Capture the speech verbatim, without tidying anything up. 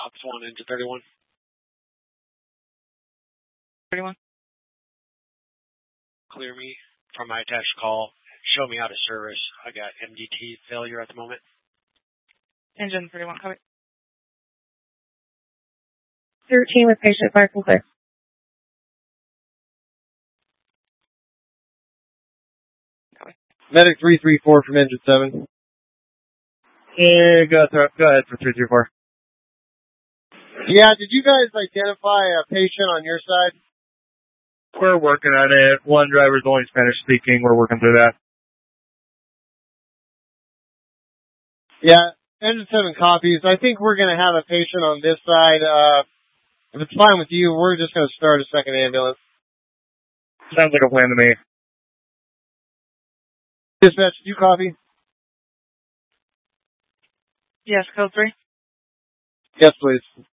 Ops one, engine thirty-one. thirty-one. Clear me from my attached call. Show me out of service. I got M D T failure at the moment. Engine thirty-one, copy. thirteen with patient fire and clear. Copy. Medic three three four from engine seven. Yeah, go, th- go ahead for three three four. Yeah, did you guys identify a patient on your side? We're working on it. One driver's only Spanish speaking. We're working through that. Yeah, engine seven copies. I think we're going to have a patient on this side. Uh, if it's fine with you, we're just going to start a second ambulance. Sounds like a plan to me. Dispatch, you copy? Yes, code three. Yes, please.